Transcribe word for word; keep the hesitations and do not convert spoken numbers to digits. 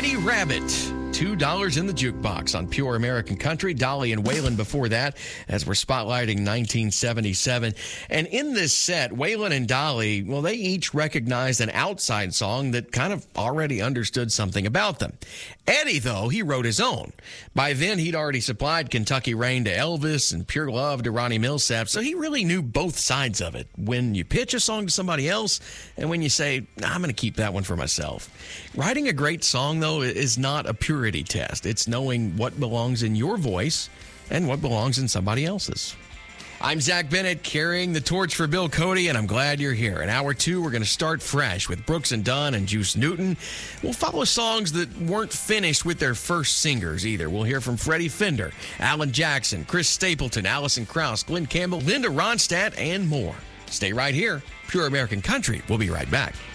Whitey Rabbit. two dollars in the jukebox on Pure American Country. Dolly and Waylon before that, as we're spotlighting nineteen seventy-seven. And in this set, Waylon and Dolly, well, they each recognized an outside song that kind of already understood something about them. Eddie, though, he wrote his own. By then, he'd already supplied Kentucky Rain to Elvis and Pure Love to Ronnie Milsap, so he really knew both sides of it. When you pitch a song to somebody else, and when you say, nah, I'm going to keep that one for myself. Writing a great song, though, is not a purity test. It's knowing what belongs in your voice and what belongs in somebody else's. I'm Zach Bennett, carrying the torch for Bill Cody, and I'm glad you're here. In hour two, we're going to start fresh with Brooks and Dunn and Juice Newton. We'll follow songs that weren't finished with their first singers either. We'll hear from Freddie Fender, Alan Jackson, Chris Stapleton, Alison Krauss, Glenn Campbell, Linda Ronstadt, and more. Stay right here. Pure American Country. We'll be right back.